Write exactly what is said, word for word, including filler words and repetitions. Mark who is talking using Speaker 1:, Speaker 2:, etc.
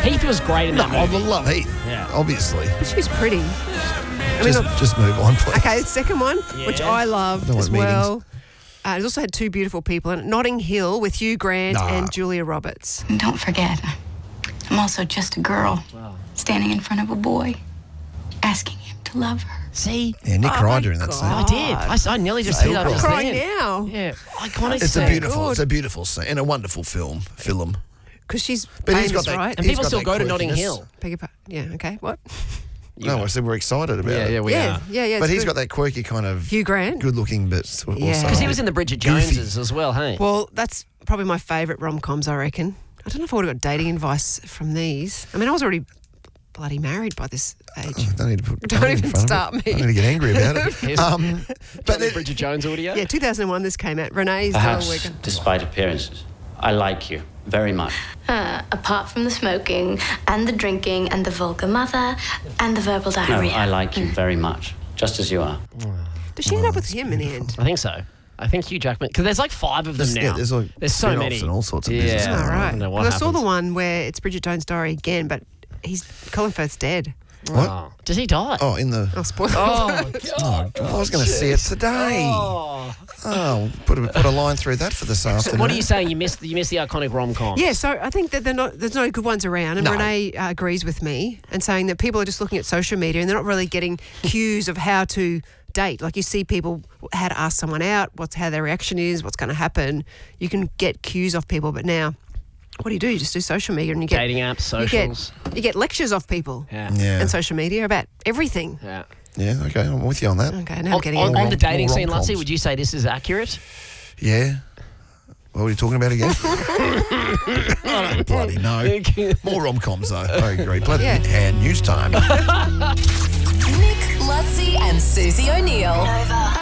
Speaker 1: Heath was great in
Speaker 2: No,
Speaker 1: that
Speaker 2: I
Speaker 1: movie.
Speaker 2: love Heath,
Speaker 1: Yeah.
Speaker 2: obviously.
Speaker 3: But she's pretty. I mean,
Speaker 2: Just,
Speaker 3: look-
Speaker 2: just move on, please.
Speaker 3: okay, the second one, which
Speaker 1: Yeah.
Speaker 3: I loved
Speaker 2: Don't want
Speaker 3: as well.
Speaker 2: meetings.
Speaker 3: Uh, it also had two beautiful people in it. Notting Hill with Hugh Grant
Speaker 2: Nah.
Speaker 3: and Julia Roberts.
Speaker 4: And don't forget, I'm also just a girl standing in front of a boy, asking him to love her.
Speaker 1: See?
Speaker 2: Yeah, Nick
Speaker 3: Oh, my
Speaker 2: Ryder in that
Speaker 3: God.
Speaker 2: scene.
Speaker 1: I did. I, s- I nearly just
Speaker 2: So
Speaker 1: hit up
Speaker 2: cool.
Speaker 1: just
Speaker 3: Crying
Speaker 1: then.
Speaker 3: now.
Speaker 1: Yeah, iconic
Speaker 2: It's
Speaker 1: scene.
Speaker 2: a beautiful,
Speaker 3: God.
Speaker 2: it's a beautiful scene and a wonderful film. Film.
Speaker 3: Because she's
Speaker 2: But he's
Speaker 3: famous,
Speaker 2: got that-
Speaker 3: right?
Speaker 1: And
Speaker 2: He's
Speaker 1: people
Speaker 2: got
Speaker 1: still
Speaker 2: that
Speaker 1: go to Notting
Speaker 2: quirkiness.
Speaker 1: Hill.
Speaker 3: Beg your pardon. Yeah, okay. What?
Speaker 2: No, I said we're excited about
Speaker 1: Yeah,
Speaker 2: it.
Speaker 1: yeah, we
Speaker 3: yeah,
Speaker 1: are.
Speaker 3: yeah, yeah.
Speaker 2: But
Speaker 3: it's
Speaker 2: he's
Speaker 3: good.
Speaker 2: got that quirky kind of
Speaker 3: Hugh Grant.
Speaker 2: good-looking, but sort of
Speaker 3: Yeah.
Speaker 2: also
Speaker 1: Because he was in the Bridget
Speaker 2: goofy.
Speaker 1: Joneses as well, hey?
Speaker 3: Well, that's probably my favourite rom-coms, I reckon. I don't know if I would have got dating advice from these. I mean, I was already bloody married by this age.
Speaker 2: Don't need to put.
Speaker 3: Don't
Speaker 2: put it in
Speaker 3: even
Speaker 2: front of
Speaker 3: start
Speaker 2: it.
Speaker 3: me.
Speaker 2: I'm going to get angry about it.
Speaker 1: Here's-
Speaker 2: um,
Speaker 1: but
Speaker 2: but
Speaker 1: the
Speaker 2: then,
Speaker 1: Bridget Jones audio?
Speaker 3: Yeah, two thousand one this came out. Renee
Speaker 5: Perhaps,
Speaker 3: Zellweger.
Speaker 5: despite appearances, I like you very much.
Speaker 6: Uh, apart from the smoking and the drinking and the vulgar mother and the verbal
Speaker 5: No,
Speaker 6: diarrhea.
Speaker 5: I like you very much, just as you are.
Speaker 3: Does she end up with him in the end?
Speaker 1: I think so. I think Hugh Jackman, because there's like five of them
Speaker 2: There's-
Speaker 1: now.
Speaker 2: yeah, there's like
Speaker 1: there's so
Speaker 2: spin-offs
Speaker 1: many
Speaker 2: and all sorts of
Speaker 1: yeah.
Speaker 2: business
Speaker 3: All
Speaker 2: going on.
Speaker 3: right.
Speaker 1: I don't know what
Speaker 3: Because I saw the
Speaker 1: happens.
Speaker 3: one where it's Bridget Jones' Diary again, but he's Colin Firth's dead.
Speaker 2: What?
Speaker 1: Oh. Does he die?
Speaker 2: Oh, in the.
Speaker 3: Oh, spoiler.
Speaker 1: Oh,
Speaker 2: Oh, I was going to see it today.
Speaker 1: Oh.
Speaker 2: Oh, put a, put a line through that for this afternoon.
Speaker 1: What are you saying? You missed you missed the iconic rom com.
Speaker 3: Yeah, so I think that they're not, there's no good ones around, and
Speaker 2: No.
Speaker 3: Renee uh, agrees with me and saying that people are just looking at social media and they're not really getting cues of how to date. Like you see people how to ask someone out, what's how their reaction is, what's going to happen. You can get cues off people, but now, what do you do? You just do social media and you get
Speaker 1: Dating apps,
Speaker 3: you get,
Speaker 1: socials.
Speaker 3: you get lectures off people
Speaker 1: Yeah.
Speaker 2: Yeah.
Speaker 3: and social media about everything.
Speaker 1: Yeah.
Speaker 2: Yeah, okay, I'm with you on that.
Speaker 3: Okay, now I'm
Speaker 1: On,
Speaker 3: getting
Speaker 1: on,
Speaker 3: angry.
Speaker 1: on the dating
Speaker 2: More
Speaker 1: scene,
Speaker 2: rom-coms.
Speaker 1: Lutsy, would you say this is accurate?
Speaker 2: Yeah. What were you talking about again? I don't bloody know. More rom-coms, though. I agree. Bloody
Speaker 3: Yeah.
Speaker 2: hand news time.
Speaker 7: Nick, Lutzi, and Susie O'Neill.